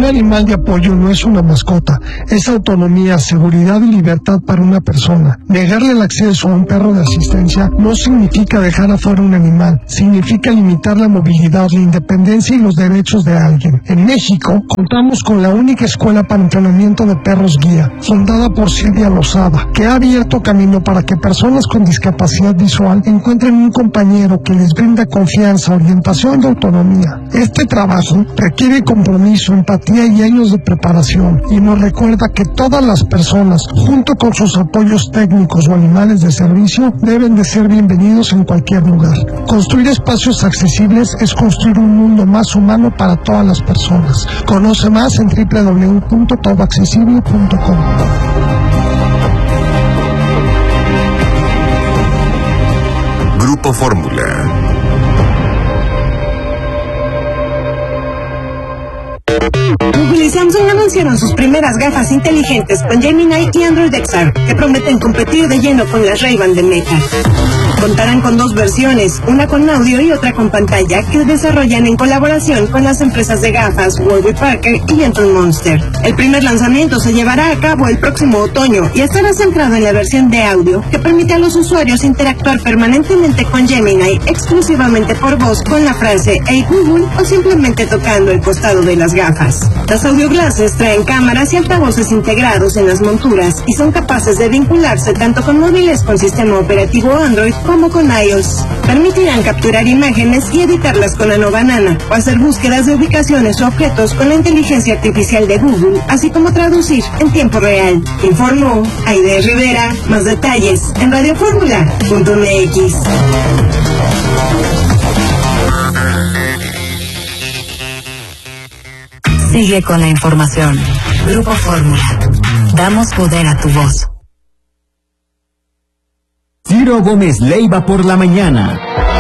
Un animal de apoyo no es una mascota, es autonomía, seguridad y libertad para una persona. Negarle el acceso a un perro de asistencia no significa dejar afuera un animal, significa limitar la movilidad, la independencia y los derechos de alguien. En México, contamos con la única escuela para entrenamiento de perros guía, fundada por Silvia Lozada, que ha abierto camino para que personas con discapacidad visual encuentren un compañero que les brinda confianza, orientación y autonomía. Este trabajo requiere compromiso, empatía y años de preparación, y nos recuerda que todas las personas, junto con sus apoyos técnicos o animales de servicio, deben de ser bienvenidos en cualquier lugar. Construir espacios accesibles es construir un mundo más humano para todas las personas. Conoce más en www.todoaccesible.com. Grupo Fórmula. Google y Samsung anunciaron sus primeras gafas inteligentes con Gemini y Android XR, que prometen competir de lleno con las Ray-Ban de Meta. Contarán con dos versiones, una con audio y otra con pantalla, que desarrollan en colaboración con las empresas de gafas Warby Parker y Gentle Monster. El primer lanzamiento se llevará a cabo el próximo otoño y estará centrado en la versión de audio, que permite a los usuarios interactuar permanentemente con Gemini exclusivamente por voz con la frase "Hey Google" o simplemente tocando el costado de las gafas. Las audio glasses traen cámaras y altavoces integrados en las monturas y son capaces de vincularse tanto con móviles con sistema operativo Android como con iOS. Permitirán capturar imágenes y editarlas con Nano Banana o hacer búsquedas de ubicaciones o objetos con la inteligencia artificial de Google, así como traducir en tiempo real. Informó Aide Rivera. Más detalles en radioformula.mx. Sigue con la información. Grupo Fórmula. Damos poder a tu voz. Ciro Gómez Leiva por la mañana.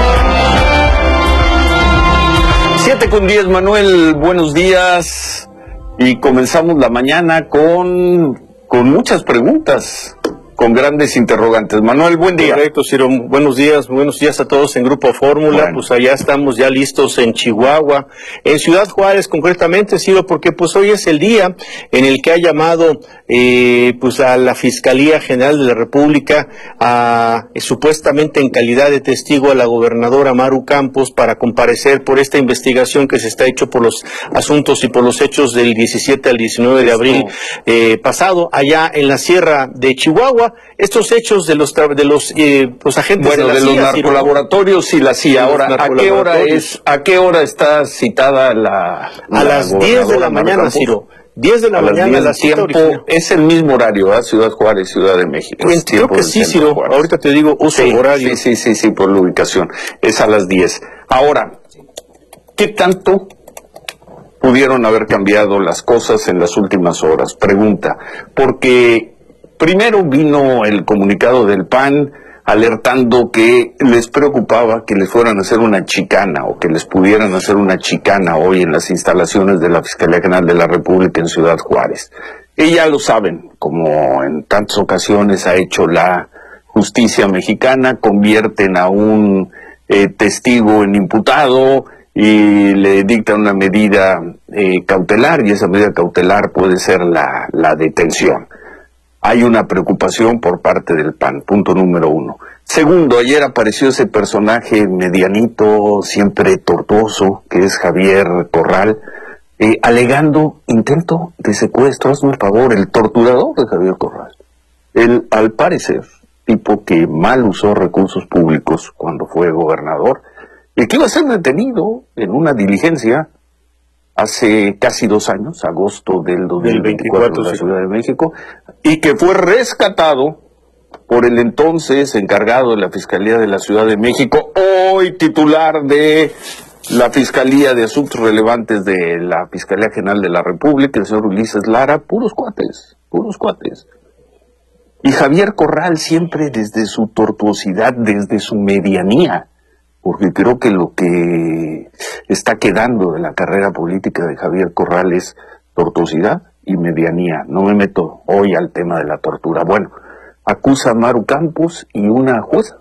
7:10, Manuel, buenos días. Y comenzamos la mañana con muchas preguntas, con grandes interrogantes. Manuel, buen día. Correcto, Ciro, buenos días a todos en Grupo Fórmula. Bueno. Pues allá estamos ya listos en Chihuahua, en Ciudad Juárez concretamente, Ciro, porque pues hoy es el día en el que ha llamado pues a la Fiscalía General de la República, supuestamente en calidad de testigo, a la gobernadora Maru Campos para comparecer por esta investigación que se está hecho por los asuntos y por los hechos del 17 al 19 de abril pasado, allá en la Sierra de Chihuahua. Estos hechos de los agentes de los narcolaboratorios y la CIA. Ahora, ¿a qué hora está citada la a las 10 de la mañana, Ciro? 10 de la mañana, la cita original. Es el mismo horario, ¿eh? Ciudad Juárez, Ciudad de México. Creo que sí, Ciro. Ahorita te digo uso horario. Sí, por la ubicación. Es a las 10. Ahora, ¿qué tanto pudieron haber cambiado las cosas en las últimas horas? Pregunta. Porque primero vino el comunicado del PAN alertando que les preocupaba que les fueran a hacer una chicana o que les pudieran hacer una chicana hoy en las instalaciones de la Fiscalía General de la República en Ciudad Juárez. Y ya lo saben, como en tantas ocasiones ha hecho la justicia mexicana, convierten a un testigo en imputado y le dictan una medida cautelar, y esa medida cautelar puede ser la detención. Hay una preocupación por parte del PAN, punto número uno. Segundo, ayer apareció ese personaje medianito, siempre tortuoso, que es Javier Corral, alegando intento de secuestro. Hazme el favor, el torturador de Javier Corral. Él, al parecer, tipo que mal usó recursos públicos cuando fue gobernador, y que iba a ser detenido en una diligencia hace casi 2 años, agosto del 2024 en la Ciudad de México, y que fue rescatado por el entonces encargado de la Fiscalía de la Ciudad de México, hoy titular de la Fiscalía de Asuntos Relevantes de la Fiscalía General de la República, el señor Ulises Lara, puros cuates. Y Javier Corral siempre desde su tortuosidad, desde su medianía, porque creo que lo que está quedando de la carrera política de Javier Corral es tortuosidad y medianía. No me meto hoy al tema de la tortura. Bueno, acusa a Maru Campos y una jueza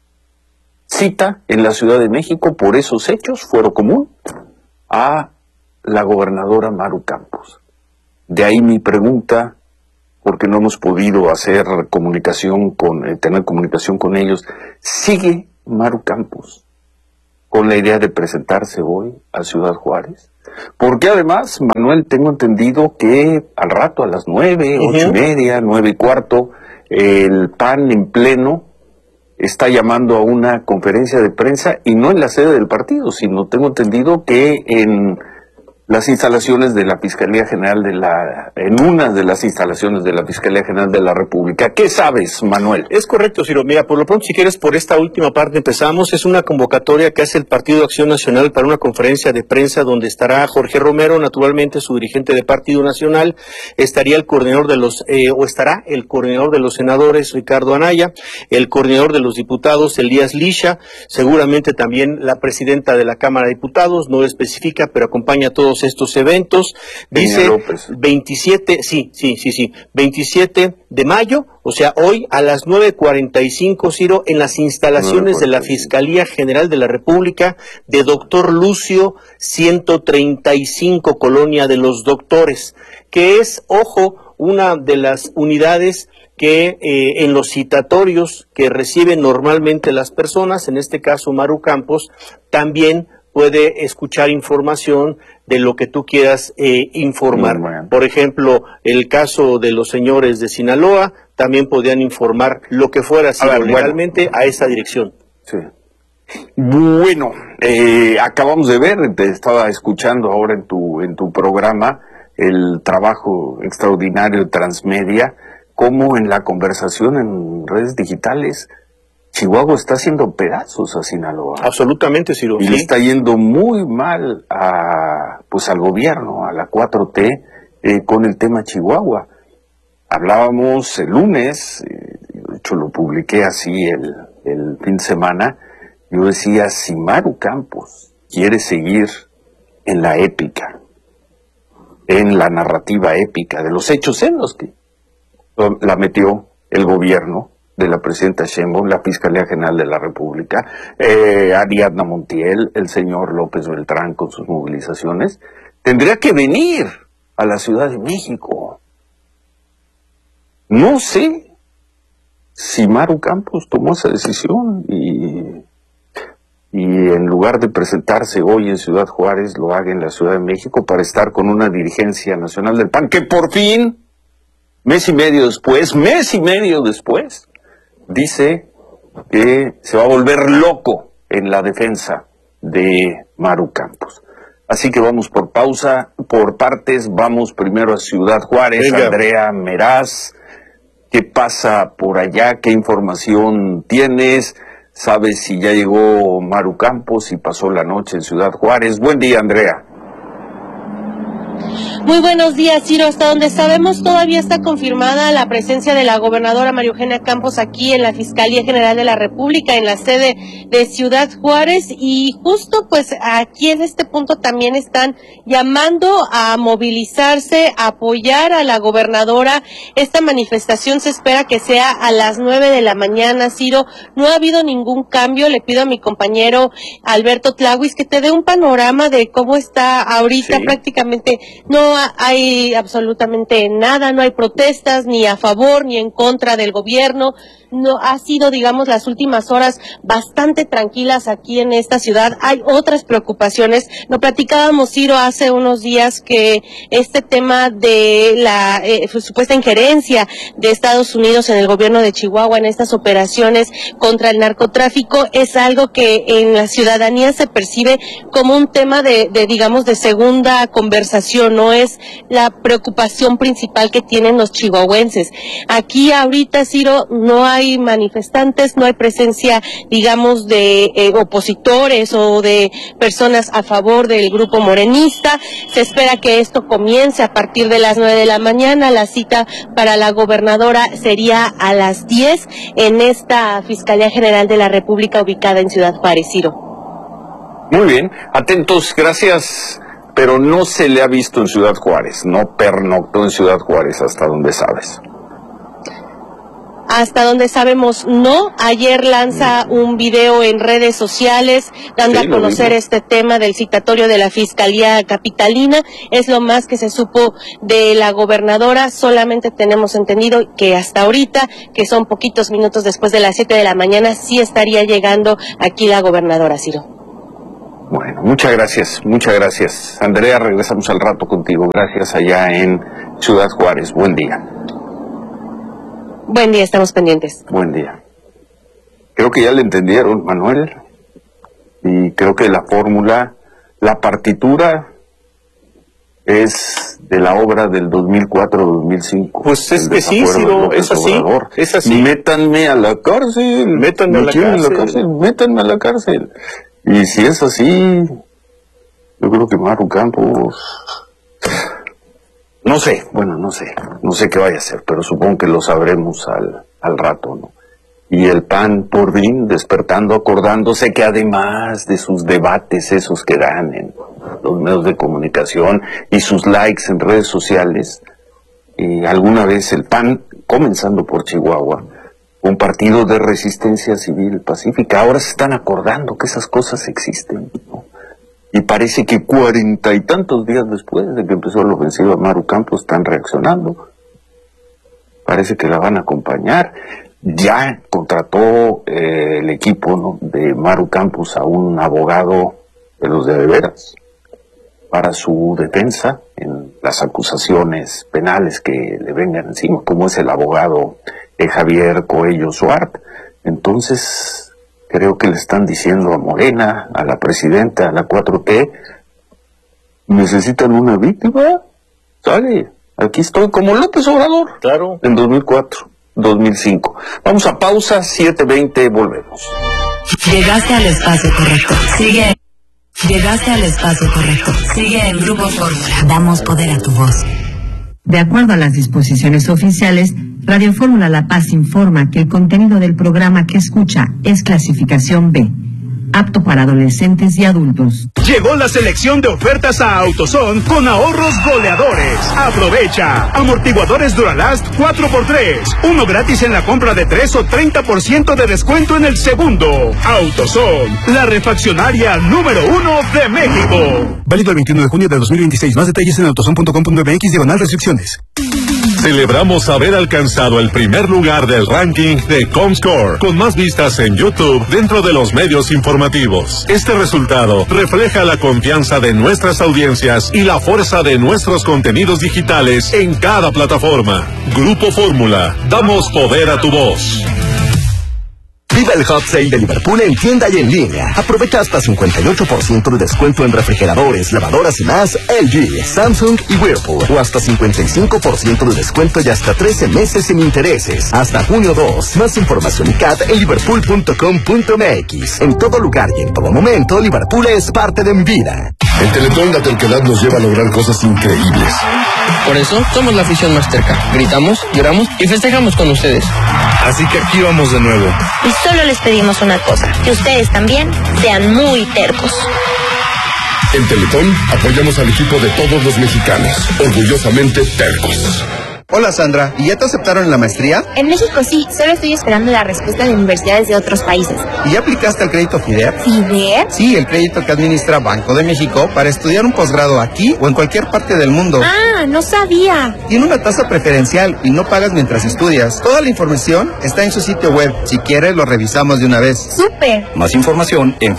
cita en la Ciudad de México por esos hechos, fuero común, a la gobernadora Maru Campos. De ahí mi pregunta, porque no hemos podido hacer comunicación tener comunicación con ellos. ¿Sigue Maru Campos con la idea de presentarse hoy a Ciudad Juárez? Porque además, Manuel, tengo entendido que al rato, a las 9, 8:30, 9:15, el PAN en pleno está llamando a una conferencia de prensa, y no en la sede del partido, sino tengo entendido que en las instalaciones de la Fiscalía General en una de las instalaciones de la Fiscalía General de la República. ¿Qué sabes, Manuel? Es correcto, Ciro. Mira, por lo pronto, si quieres, por esta última parte empezamos. Es una convocatoria que hace el Partido Acción Nacional para una conferencia de prensa donde estará Jorge Romero, naturalmente su dirigente de Partido Nacional, estaría el coordinador estará el coordinador de los senadores, Ricardo Anaya, el coordinador de los diputados, Elías Lisha, seguramente también la presidenta de la Cámara de Diputados, no especifica, pero acompaña a todos estos eventos. Dice 27 de mayo, o sea, hoy a las 9:45, Ciro, en las instalaciones de la Fiscalía General de la República de Doctor Lucio 135, Colonia de los Doctores, que es, ojo, una de las unidades que en los citatorios que reciben normalmente las personas, en este caso Maru Campos, también puede escuchar información de lo que tú quieras informar. Por ejemplo, el caso de los señores de Sinaloa, también podían informar lo que fuera legalmente a esa dirección. Sí. Bueno, acabamos de ver, te estaba escuchando ahora en tu programa, el trabajo extraordinario de Transmedia, cómo en la conversación en redes digitales Chihuahua está haciendo pedazos a Sinaloa. Absolutamente, Ciro. Y le está yendo muy mal al gobierno, a la 4T, con el tema Chihuahua. Hablábamos el lunes, de hecho lo publiqué así el fin de semana, yo decía, si Maru Campos quiere seguir en la épica, en la narrativa épica de los hechos en los que la metió el gobierno de la presidenta Sheinbaum, la Fiscalía General de la República, Ariadna Montiel, el señor López Beltrán con sus movilizaciones, tendría que venir a la Ciudad de México. No sé si Maru Campos tomó esa decisión y en lugar de presentarse hoy en Ciudad Juárez, lo haga en la Ciudad de México para estar con una dirigencia nacional del PAN, que por fin, mes y medio después, dice que se va a volver loco en la defensa de Maru Campos. Así que vamos por partes, vamos primero a Ciudad Juárez. Venga. Andrea Meraz, ¿qué pasa por allá? ¿Qué información tienes? ¿Sabes si ya llegó Maru Campos y pasó la noche en Ciudad Juárez? Buen día, Andrea. Muy buenos días, Ciro. Hasta donde sabemos todavía está confirmada la presencia de la gobernadora María Eugenia Campos aquí en la Fiscalía General de la República, en la sede de Ciudad Juárez, y justo pues aquí en este punto también están llamando a movilizarse, a apoyar a la gobernadora. Esta manifestación se espera que sea a las 9 de la mañana, Ciro. No ha habido ningún cambio. Le pido a mi compañero Alberto Tlahuis que te dé un panorama de cómo está ahorita. Sí. Prácticamente no hay absolutamente nada, no hay protestas ni a favor ni en contra del gobierno. No ha sido, digamos, las últimas horas bastante tranquilas aquí en esta ciudad. Hay otras preocupaciones. Lo platicábamos, Ciro, hace unos días, que este tema de la supuesta injerencia de Estados Unidos en el gobierno de Chihuahua en estas operaciones contra el narcotráfico es algo que en la ciudadanía se percibe como un tema digamos, de segunda conversación. No es la preocupación principal que tienen los chihuahuenses. Aquí ahorita, Ciro, no hay manifestantes, no hay presencia, digamos, de opositores o de personas a favor del grupo morenista. Se espera que esto comience a partir de las 9 de la mañana. La cita para la gobernadora sería a las 10 en esta Fiscalía General de la República ubicada en Ciudad Juárez, Ciro. Muy bien, atentos, gracias. Pero no se le ha visto en Ciudad Juárez, no pernoctó en Ciudad Juárez, hasta donde sabes. hasta donde sabemos no. Ayer lanza un video en redes sociales dando a conocer este tema del citatorio de la Fiscalía Capitalina. Es lo más que se supo de la gobernadora. Solamente tenemos entendido que hasta ahorita, que son poquitos minutos después de las 7 de la mañana, sí estaría llegando aquí la gobernadora, Ciro. Bueno, muchas gracias. Andrea, regresamos al rato contigo. Gracias allá en Ciudad Juárez. Buen día. Buen día, estamos pendientes. Buen día. Creo que ya le entendieron, Manuel. Y creo que la fórmula, la partitura es de la obra del 2004-2005. Pues es que sí, Ciro, es así. Métanme a la cárcel. Métanme a la cárcel. Y si es así, yo creo que Maru Campos, no sé qué vaya a hacer, pero supongo que lo sabremos al rato, ¿no? Y el PAN por fin despertando, acordándose que además de sus debates esos que dan en los medios de comunicación y sus likes en redes sociales, alguna vez el PAN, comenzando por Chihuahua, un partido de resistencia civil pacífica, ahora se están acordando que esas cosas existen, ¿no? Y parece que 40 y tantos días después de que empezó la ofensiva Maru Campos están reaccionando. Parece que la van a acompañar. Ya contrató el equipo, ¿no?, de Maru Campos a un abogado de los de veras para su defensa en las acusaciones penales que le vengan encima, como es el abogado Javier Coello Suart. Entonces creo que le están diciendo a Morena, a la presidenta, a la 4T, necesitan una víctima, sale, aquí estoy, como López Obrador, claro, en 2004-2005. Vamos a pausa, 7:20, volvemos. Llegaste al espacio correcto. Llegaste al espacio correcto. Sigue en Grupo Fórmula. Damos poder a tu voz. De acuerdo a las disposiciones oficiales, Radio Fórmula La Paz informa que el contenido del programa que escucha es clasificación B, apto para adolescentes y adultos. Llegó la selección de ofertas a AutoZone con ahorros goleadores. Aprovecha. Amortiguadores Duralast 4x3. Uno gratis en la compra de 3 o 30% de descuento en el segundo. AutoZone, la refaccionaria número 1 de México. Válido el 21 de junio de 2026. Más detalles en autozone.com.mx/restricciones. Celebramos haber alcanzado el primer lugar del ranking de Comscore, con más vistas en YouTube dentro de los medios informativos. Este resultado refleja la confianza de nuestras audiencias y la fuerza de nuestros contenidos digitales en cada plataforma. Grupo Fórmula, damos poder a tu voz. Viva el Hot Sale de Liverpool en tienda y en línea. Aprovecha hasta 58% de descuento en refrigeradores, lavadoras y más LG, Samsung y Whirlpool. O hasta 55% de descuento y hasta 13 meses sin intereses. Hasta junio 2. Más información y CAT en liverpool.com.mx. En todo lugar y en todo momento, Liverpool es parte de mi vida. En Teletón la terquedad nos lleva a lograr cosas increíbles. Por eso somos la afición más terca. Gritamos, lloramos y festejamos con ustedes. Así que aquí vamos de nuevo. Y solo les pedimos una cosa, que ustedes también sean muy tercos. En Teletón apoyamos al equipo de todos los mexicanos, orgullosamente tercos. Hola Sandra, ¿y ya te aceptaron en la maestría? En México sí, solo estoy esperando la respuesta de universidades de otros países. ¿Y ya aplicaste al crédito FIDER? ¿FIDER? Sí, el crédito que administra Banco de México para estudiar un posgrado aquí o en cualquier parte del mundo. Ah, no sabía. Tiene una tasa preferencial y no pagas mientras estudias. Toda la información está en su sitio web. Si quieres, lo revisamos de una vez. ¡Súper! Más información en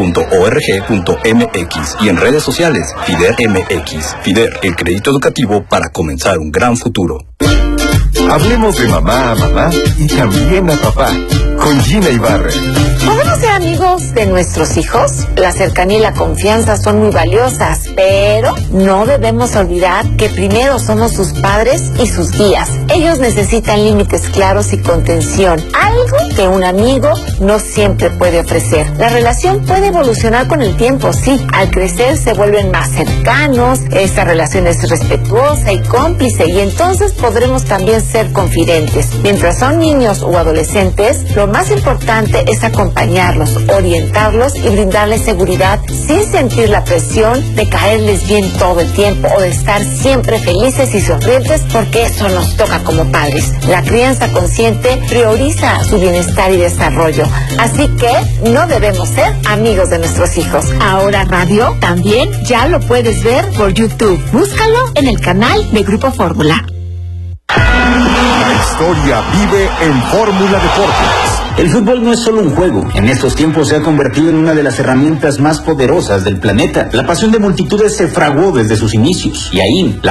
fider.org.mx y en redes sociales FIDER MX. FIDER, el crédito educativo para comenzar un gran futuro. Hablemos de mamá a mamá y también a papá, con Gina Ibarra. ¿Podemos ser amigos de nuestros hijos? La cercanía y la confianza son muy valiosas, pero no debemos olvidar que primero somos sus padres y sus guías. Ellos necesitan límites claros y contención, algo que un amigo no siempre puede ofrecer. La relación puede evolucionar con el tiempo, sí. Al crecer se vuelven más cercanos, esta relación es respetuosa y cómplice, y entonces podremos también ser ser confidentes. Mientras son niños o adolescentes, lo más importante es acompañarlos, orientarlos y brindarles seguridad sin sentir la presión de caerles bien todo el tiempo o de estar siempre felices y sonrientes, porque eso nos toca como padres. La crianza consciente prioriza su bienestar y desarrollo, así que no debemos ser amigos de nuestros hijos. Ahora Radio también ya lo puedes ver por YouTube. Búscalo en el canal de Grupo Fórmula. La historia vive en Fórmula Deportes. El fútbol no es solo un juego. En estos tiempos se ha convertido en una de las herramientas más poderosas del planeta. La pasión de multitudes se fraguó desde sus inicios y ahí la